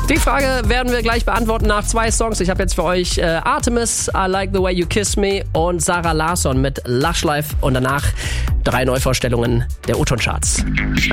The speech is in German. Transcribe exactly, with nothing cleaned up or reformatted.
Die Frage werden wir gleich beantworten nach zwei Songs. Ich habe jetzt für euch äh, Artemis, I Like the Way You Kiss Me und Sarah Larsson mit Lush Life und danach drei Neuvorstellungen der O-Ton-Charts.